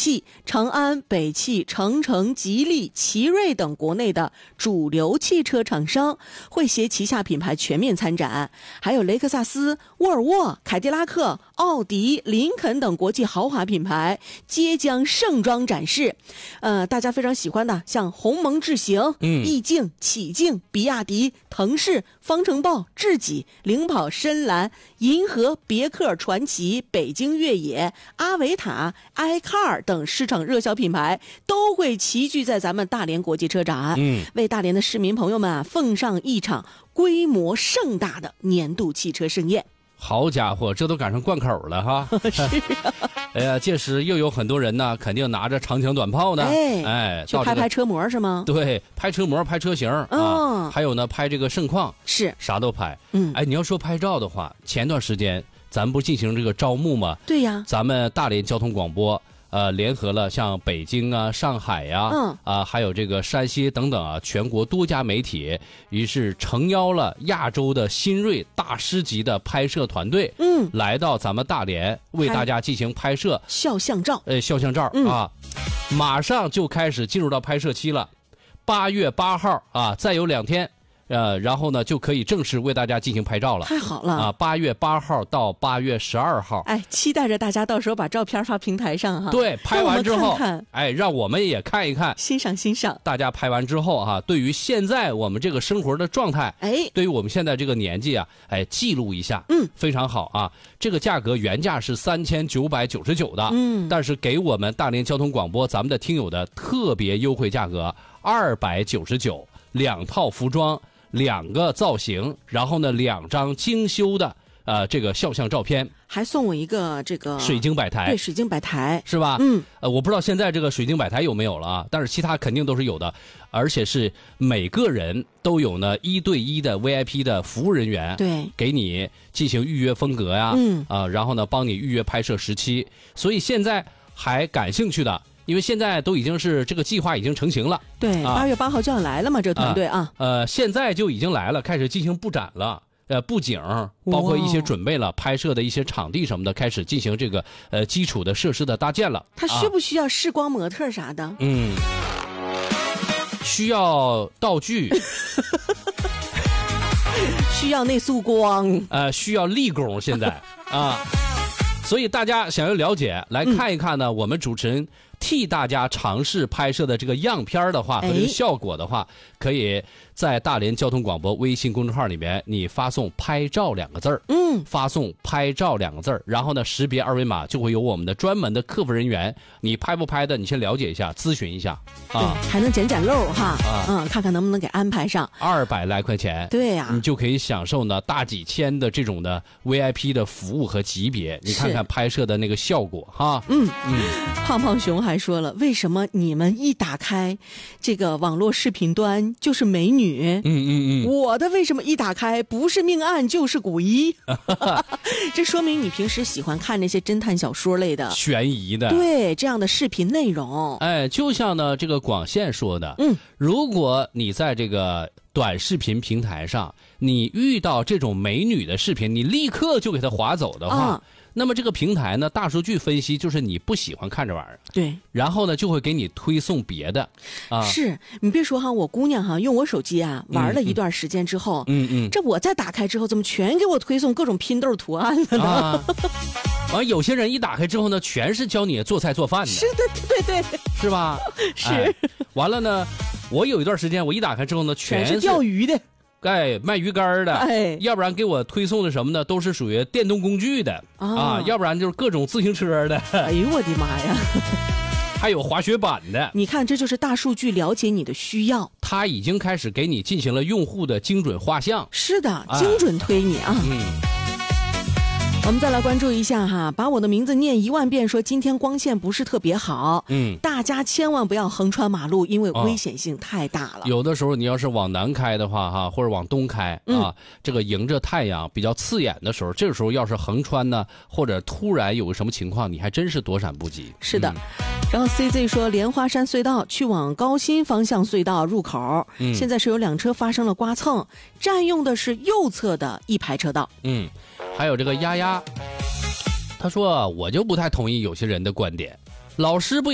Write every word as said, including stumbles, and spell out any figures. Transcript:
汽、长安、北汽、长城、吉利、奇瑞等国内的主流汽车厂商会携旗下品牌全面参展，还有雷克萨斯、沃尔沃、凯迪拉克、奥迪、林肯等国际豪华品牌皆将盛装展示。呃，大家非常喜欢的，像鸿蒙智行、 嗯、 意境、启境、比亚迪、腾势、方程豹、智己、领跑、深蓝、银河、别克、传祺、北京越野、阿维塔、iCar 等市场热销品牌都会齐聚在咱们大连国际车展， 嗯， 为大连的市民朋友们啊奉上一场规模盛大的年度汽车盛宴。 好家伙，这都赶上贯口了哈！ 是啊， 哎呀，届时又有很多人呢，肯定拿着长枪短炮呢， 哎， 哎， 去拍拍车模是吗？ 对，拍车模、拍车型、 哦、 啊，还有呢，拍这个盛况， 是啥都拍。 嗯， 哎，你要说拍照的话，前段时间咱不进行这个招募吗？ 对呀， 咱们大连交通广播。呃，联合了像北京啊、上海呀、啊， 嗯啊，还有这个山西等等啊，全国多家媒体，于是诚邀了亚洲的新锐大师级的拍摄团队， 嗯， 来到咱们大连为大家进行拍摄肖像照， 呃，肖像照、 嗯、 啊，马上就开始进入到拍摄期了，八月八号啊，再有两天。呃，然后呢，就可以正式为大家进行拍照了。 太好了啊！八月八号到八月十二号， 哎，期待着大家到时候把照片发平台上哈。 对，拍完之后， 看看哎，让我们也看一看， 欣赏欣赏。 大家拍完之后哈、啊，对于现在我们这个生活的状态， 哎， 对于我们现在这个年纪啊，哎，记录一下， 嗯， 非常好啊。这个价格原价是三千九百九十九的， 嗯， 但是给我们大连交通广播咱们的听友的特别优惠价格二百九十九，两套服装。两个造型，然后呢，两张精修的呃这个肖像照片， 还送我一个这个水晶摆台， 对，水晶摆台是吧？ 嗯， 呃，我不知道现在这个水晶摆台有没有了啊，但是其他肯定都是有的，而且是每个人都有呢一对一的 V I P 的服务人员， 对， 给你进行预约风格呀， 嗯啊、呃，然后呢帮你预约拍摄时期，所以现在还感兴趣的。因为现在都已经是这个计划已经成型了， 对，八、啊、月八号就要来了嘛，这个团队啊， 啊，呃，现在就已经来了，开始进行布展了，呃，布景，包括一些准备了拍摄的一些场地什么的，开始进行这个呃基础的设施的搭建了。 他需不需要视光模特啥的？啊、 嗯，需要道具， 需要内束光， 呃，需要立功，现在啊。所以大家想要了解，来看一看呢，嗯、我们主持人替大家尝试拍摄的这个样片的话和这个效果的话，可以在大连交通广播微信公众号里面，你发送“拍照”两个字儿， 嗯， 发送“拍照”两个字儿，然后呢，识别二维码就会有我们的专门的客服人员，你拍不拍的，你先了解一下，咨询一下啊， 还能捡捡漏哈，啊、嗯，看看能不能给安排上， 二百来块钱， 对呀、啊， 你就可以享受呢大几千的这种的 V I P 的服务和级别，你看看拍摄的那个效果哈， 嗯嗯，胖胖熊还说了，为什么你们一打开这个网络视频端就是美女？ 嗯嗯嗯， 我的为什么一打开不是命案就是鬼？这说明你平时喜欢看那些侦探小说类的、 悬疑的， 对这样的视频内容。 哎，就像呢这个广线说的， 嗯， 如果你在这个短视频平台上，你遇到这种美女的视频，你立刻就给它划走的话。啊，那么这个平台呢，大数据分析就是你不喜欢看这玩意儿， 对， 然后呢就会给你推送别的，啊， 是你别说哈，我姑娘哈用我手机啊玩了一段时间之后， 嗯嗯， 这我再打开之后，怎么全给我推送各种拼豆图案了呢？ 啊，完有些人一打开之后呢，全是教你做菜做饭的， 是的，对对对， 是吧？ 是， 哎，完了呢，我有一段时间我一打开之后呢，全是钓鱼的。 哎，卖鱼竿的， 哎， 要不然给我推送的什么呢？都是属于电动工具的、哦、啊，要不然就是各种自行车的。 哎呦我的妈呀！ 还有滑雪板的。 你看，这就是大数据了解你的需要， 它已经开始给你进行了用户的精准画像。 是的，精准推你啊。 嗯。 我们再来关注一下哈，把我的名字念一万遍，说今天光线不是特别好， 嗯， 大家千万不要横穿马路，因为危险性太大了。 哦、有的时候你要是往南开的话哈，或者往东开、 嗯、 啊，这个迎着太阳比较刺眼的时候，这个时候要是横穿呢，或者突然有个什么情况，你还真是躲闪不及。 是的。 嗯、 然后 C Z 说，莲花山隧道去往高新方向隧道入口、嗯，现在是有两车发生了刮蹭，占用的是右侧的一排车道。 嗯，还有这个丫丫。他说：“我就不太同意有些人的观点，老师不。”